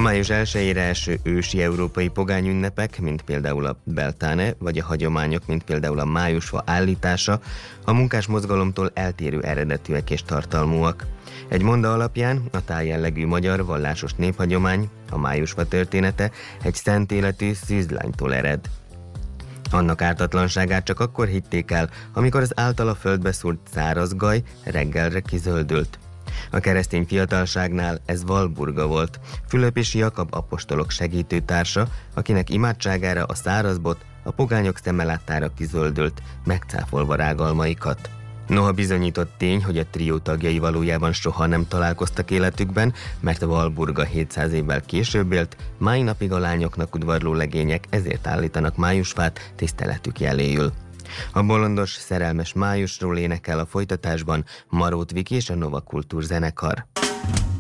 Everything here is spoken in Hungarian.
május 1-ére eső ősi európai pogányünnepek, mint például a Beltane, vagy a hagyományok, mint például a májusfa állítása, a munkás mozgalomtól eltérő eredetűek és tartalmúak. Egy monda alapján a tájjellegű magyar vallásos néphagyomány, a májusfa története egy szent életű szűzlánytól ered. Annak ártatlanságát csak akkor hitték el, amikor az általa földbe szúrt száraz gaj reggelre kizöldült. A keresztény fiatalságnál ez Walburga volt, Fülöp és Jakab apostolok segítőtársa, akinek imádságára a szárazbot a pogányok szeme láttára kizöldült, megcáfolva rágalmaikat. Noha bizonyított tény, hogy a trió tagjai valójában soha nem találkoztak életükben, mert Walburga 700 évvel később élt, mai napig a lányoknak udvarló legények ezért állítanak májusfát tiszteletük jeléül. A bolondos, szerelmes májusról énekel a folytatásban Marót Viki és a Nova Kultúr zenekar.